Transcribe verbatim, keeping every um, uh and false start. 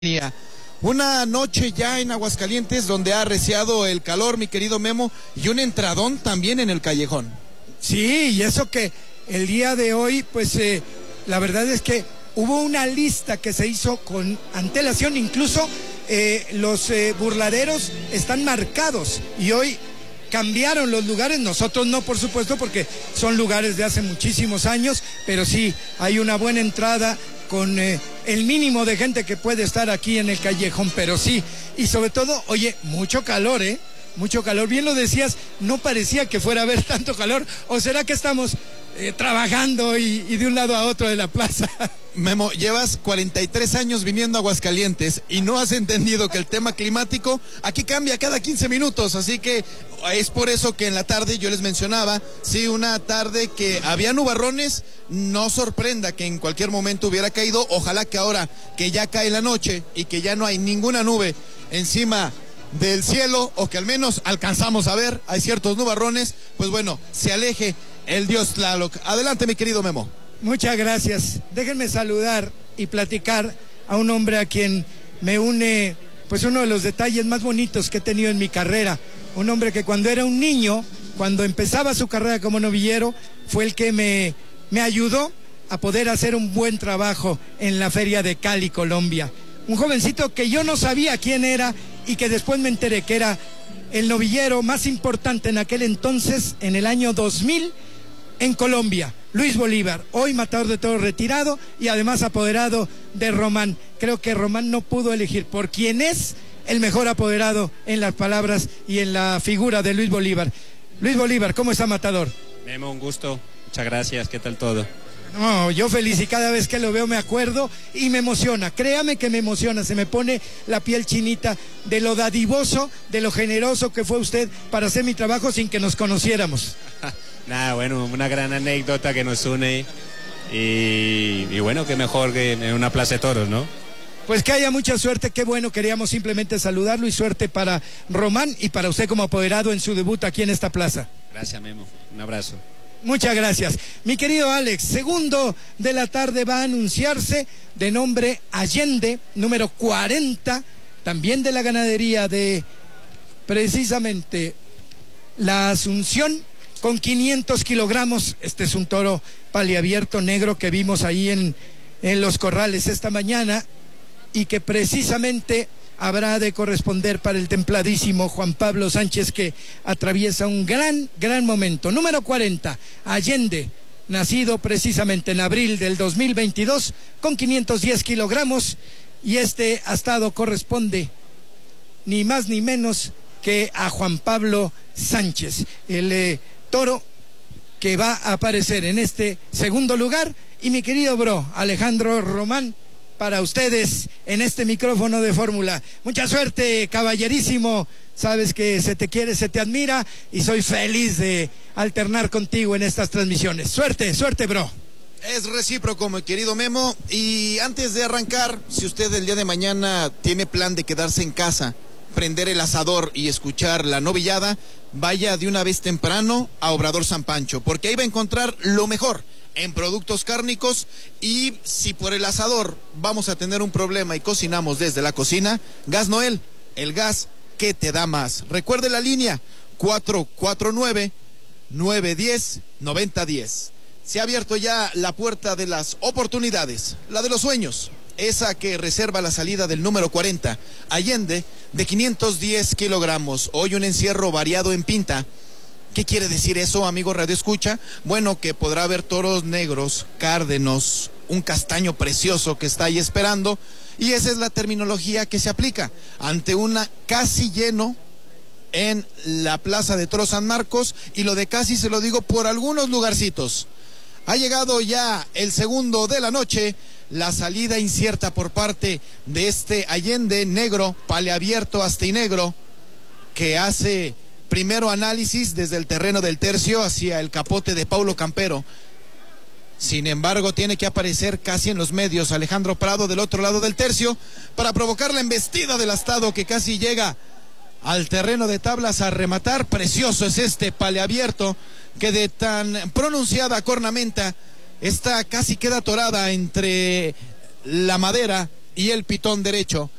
Una noche ya en Aguascalientes donde ha arreciado el calor, mi querido Memo, y un entradón también en el callejón. Sí, y eso que el día de hoy, pues eh, la verdad es que hubo una lista que se hizo con antelación, incluso eh, los eh, burladeros están marcados y hoy cambiaron los lugares, nosotros no, por supuesto, porque son lugares de hace muchísimos años, pero sí, hay una buena entrada con eh, el mínimo de gente que puede estar aquí en el callejón, pero sí, y sobre todo, oye, mucho calor, ¿eh? Mucho calor, bien lo decías, no parecía que fuera a haber tanto calor, o será que estamos eh, trabajando y, y de un lado a otro de la plaza. Memo, llevas cuarenta y tres años viniendo a Aguascalientes y no has entendido que el tema climático aquí cambia cada quince minutos, así que es por eso que en la tarde yo les mencionaba, sí, una tarde que había nubarrones, no sorprenda que en cualquier momento hubiera caído, ojalá que ahora que ya cae la noche y que ya no hay ninguna nube encima del cielo, o que al menos alcanzamos a ver, hay ciertos nubarrones, pues bueno, se aleje el dios Tlaloc. Adelante, mi querido Memo. Muchas gracias. Déjenme saludar y platicar a un hombre a quien me une, pues uno de los detalles más bonitos que he tenido en mi carrera. Un hombre que cuando era un niño, cuando empezaba su carrera como novillero, fue el que me, me ayudó a poder hacer un buen trabajo en la Feria de Cali, Colombia. Un jovencito que yo no sabía quién era y que después me enteré que era el novillero más importante en aquel entonces, en el año dos mil, en Colombia. Luis Bolívar, hoy matador de toros retirado y además apoderado de Román. Creo que Román no pudo elegir por quién es el mejor apoderado en las palabras y en la figura de Luis Bolívar. Luis Bolívar, ¿cómo está, matador? Memo, un gusto, muchas gracias, ¿qué tal todo? No, yo feliz y cada vez que lo veo me acuerdo y me emociona, créame que me emociona, se me pone la piel chinita de lo dadivoso, de lo generoso que fue usted para hacer mi trabajo sin que nos conociéramos. Nada, bueno, una gran anécdota que nos une y, y bueno, qué mejor que en una plaza de toros, ¿no? Pues que haya mucha suerte, qué bueno, queríamos simplemente saludarlo y suerte para Román y para usted como apoderado en su debut aquí en esta plaza. Gracias, Memo, un abrazo. Muchas gracias. Mi querido Alex, segundo de la tarde va a anunciarse de nombre Allende, número cuarenta, también de la ganadería de precisamente la Asunción, con quinientos kilogramos. Este es un toro paliabierto negro que vimos ahí en, en los corrales esta mañana y que precisamente habrá de corresponder para el templadísimo Juan Pablo Sánchez, que atraviesa un gran, gran momento. Número cuarenta, Allende, nacido precisamente en abril del dos mil veintidós, con quinientos diez kilogramos, y este astado corresponde ni más ni menos que a Juan Pablo Sánchez, el eh, toro que va a aparecer en este segundo lugar. Y mi querido bro, Alejandro Román, para ustedes en este micrófono de fórmula. Mucha suerte, caballerísimo. Sabes que se te quiere, se te admira y soy feliz de alternar contigo en estas transmisiones. Suerte, suerte, bro. Es recíproco, mi querido Memo. Y antes de arrancar, si usted el día de mañana tiene plan de quedarse en casa, prender el asador y escuchar la novillada, vaya de una vez temprano a Obrador San Pancho, porque ahí va a encontrar lo mejor en productos cárnicos. Y si por el asador vamos a tener un problema y cocinamos desde la cocina, Gas Noel, el gas que te da más. Recuerde la línea cuatro cuatro nueve, nueve uno cero, nueve cero uno cero. Se ha abierto ya la puerta de las oportunidades, la de los sueños, esa que reserva la salida del número cuarenta, Allende, de quinientos diez kilogramos. Hoy un encierro variado en pinta. ¿Qué quiere decir eso, amigo Radio Escucha? Bueno, que podrá haber toros negros, cárdenos, un castaño precioso que está ahí esperando, y esa es la terminología que se aplica ante una casi lleno en la Plaza de Toros San Marcos, y lo de casi se lo digo por algunos lugarcitos. Ha llegado ya el segundo de la noche, la salida incierta por parte de este Allende negro, paleabierto astinegro, que hace primero análisis desde el terreno del tercio hacia el capote de Paulo Campero. Sin embargo, tiene que aparecer casi en los medios Alejandro Prado del otro lado del tercio para provocar la embestida del astado, que casi llega al terreno de tablas a rematar. Precioso es este paleabierto, que de tan pronunciada cornamenta está casi queda atorada entre la madera y el pitón derecho